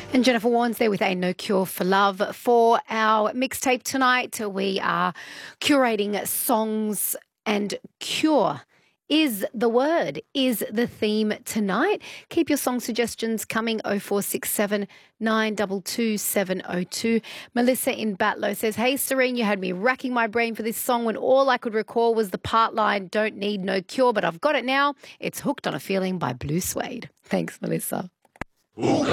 And Jennifer Warnes there with Ain't No Cure for Love. For our mixtape tonight, we are curating songs, and cure is the word, is the theme tonight. Keep your song suggestions coming, 0467 922 702. Melissa in Batlow says, hey, Serene, you had me racking my brain for this song when all I could recall was the part line, don't need no cure, but I've got it now. It's Hooked on a Feeling by Blue Suede. Thanks, Melissa.